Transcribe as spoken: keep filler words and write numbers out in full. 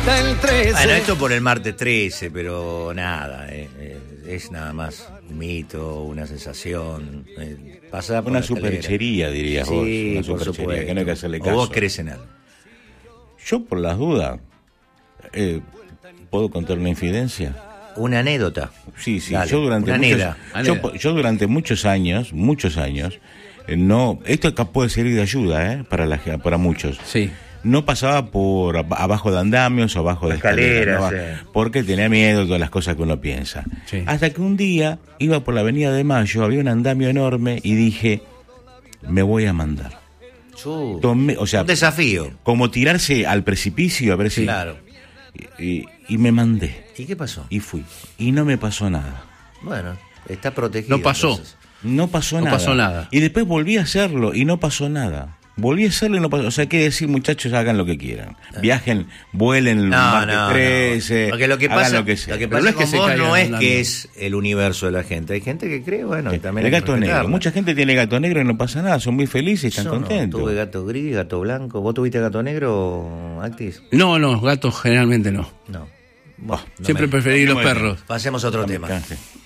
hasta el trece. Bueno, esto por el martes trece, pero nada, eh, eh, es nada más un mito, una sensación. Eh, pasar por una la escalera. superchería, dirías Sí, vos. Una por superchería, supuesto. que no hay que hacerle O caso. vos crees en algo. Yo, por las dudas, eh, ¿puedo contar una infidencia? Una anécdota. Sí, sí. Dale, yo durante una muchos, aneda. yo, Aneda. yo durante muchos años, muchos años, eh, no, esto acá puede servir de ayuda, ¿eh? Para la, para muchos. Sí. No pasaba por ab- abajo de andamios o abajo de Escaleras, escaleras, sí. ¿no? Porque tenía miedo de todas las cosas que uno piensa. Sí. Hasta que un día iba por la Avenida de Mayo, había un andamio enorme y dije, me voy a mandar. Chu, Tomé, o sea, un desafío. como tirarse al precipicio a ver si... Claro. Y, y- y me mandé ¿Y qué pasó? y fui. Y no me pasó nada. Bueno, está protegido. No pasó. entonces. No pasó No nada. pasó nada. Y después volví a hacerlo y no pasó nada. Volví a hacerlo y no pasó. O sea, quiere decir, muchachos, hagan lo que quieran. Viajen, vuelen el No, martes no, trece, no. Porque lo que hagan pasa, lo que sea. lo que Pero pasa no es que con se vos caigan no es andando. que es el universo de la gente. Hay gente que cree, bueno, y también El hay que gato negro. respetarla. Mucha gente tiene gato negro y no pasa nada. Son muy felices y están Yo no, contentos. tuve gato gris, gato blanco. ¿Vos tuviste gato negro, Actis? No, no, gatos generalmente no. No. Bah, No Siempre me- preferí los Bueno. perros. Pasemos a otro Dame tema. chance.